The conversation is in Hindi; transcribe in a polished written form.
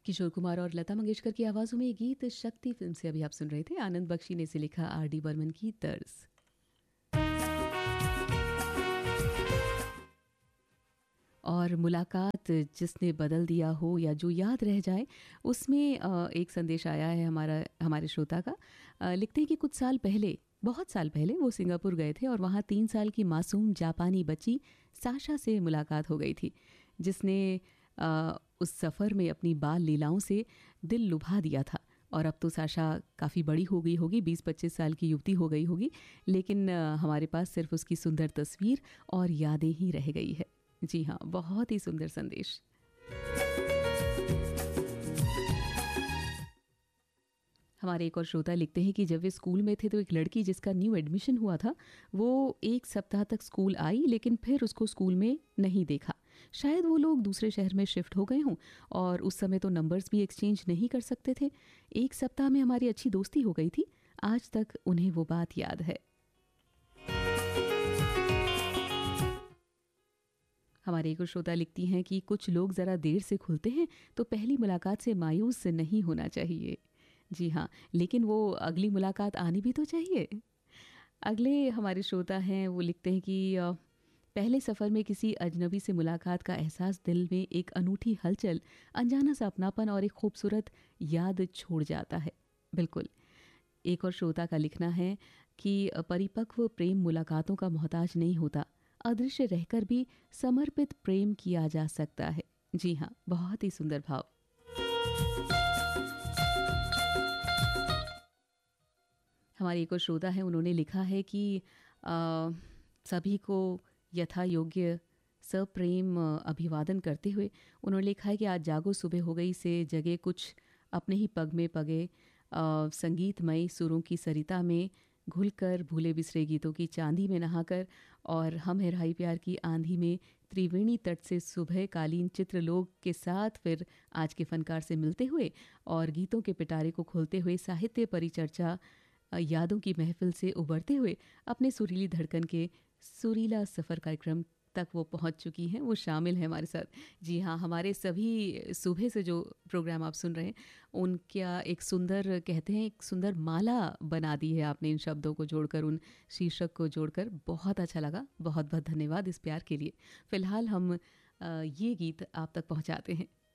किशोर कुमार और लता मंगेशकर की आवाज़ों में ये गीत शक्ति फिल्म से अभी आप सुन रहे थे। आनंद बख्शी ने इसे लिखा, आर डी बर्मन की तर्ज। और मुलाकात जिसने बदल दिया हो या जो याद रह जाए, उसमें एक संदेश आया है हमारे श्रोता का। लिखते हैं कि कुछ साल पहले, बहुत साल पहले वो सिंगापुर गए थे और वहाँ 3 साल की मासूम जापानी बच्ची साशा से मुलाकात हो गई थी, जिसने उस सफ़र में अपनी बाल लीलाओं से दिल लुभा दिया था। और अब तो साशा काफ़ी बड़ी हो गई होगी, 20-25 साल की युवती हो गई होगी, लेकिन हमारे पास सिर्फ उसकी सुंदर तस्वीर और यादें ही रह गई है। जी हाँ, बहुत ही सुंदर संदेश। हमारे एक और श्रोता लिखते हैं कि जब वे स्कूल में थे तो एक लड़की जिसका न्यू एडमिशन हुआ था, वो 1 सप्ताह तक स्कूल आई, लेकिन फिर उसको स्कूल में नहीं देखा। शायद वो लोग दूसरे शहर में शिफ्ट हो गए हों और उस समय तो नंबर्स भी एक्सचेंज नहीं कर सकते थे। 1 सप्ताह में हमारी अच्छी दोस्ती हो गई थी। आज तक उन्हें वो बात याद है। हमारे एक और श्रोता लिखती हैं कि कुछ लोग ज़रा देर से खुलते हैं तो पहली मुलाकात से मायूस नहीं होना चाहिए। जी हाँ, लेकिन वो अगली मुलाकात आनी भी तो चाहिए। अगले हमारे श्रोता हैं, वो लिखते हैं कि पहले सफ़र में किसी अजनबी से मुलाकात का एहसास दिल में एक अनूठी हलचल, अनजाना सा अपनापन और एक खूबसूरत याद छोड़ जाता है। बिल्कुल। एक और श्रोता का लिखना है कि परिपक्व प्रेम मुलाकातों का मोहताज नहीं होता, अदृश्य रहकर भी समर्पित प्रेम किया जा सकता है। जी हाँ, बहुत ही सुंदर भाव। हमारी एक और श्रोता है, उन्होंने लिखा है कि सभी को यथा योग्य सप्रेम अभिवादन करते हुए उन्होंने लिखा है कि आज जागो सुबह हो गई से जगे कुछ अपने ही पग में पगे, संगीतमयी सुरों की सरिता में घुलकर, भूले बिसरे गीतों की चांदी में नहाकर, और हम है रहाई प्यार की आंधी में त्रिवेणी तट से सुबह कालीन चित्रलोक के साथ फिर आज के फनकार से मिलते हुए और गीतों के पिटारे को खोलते हुए साहित्य परिचर्चा यादों की महफिल से उबरते हुए अपने सुरीली धड़कन के सुरीला सफ़र कार्यक्रम तक वो पहुंच चुकी हैं, वो शामिल हैं हमारे साथ। जी हाँ, हमारे सभी सुबह से जो प्रोग्राम आप सुन रहे हैं उनका एक सुंदर, कहते हैं एक सुंदर माला बना दी है आपने, इन शब्दों को जोड़कर, उन शीर्षक को जोड़कर। बहुत अच्छा लगा, बहुत बहुत धन्यवाद इस प्यार के लिए। फ़िलहाल हम ये गीत आप तक पहुंचाते हैं।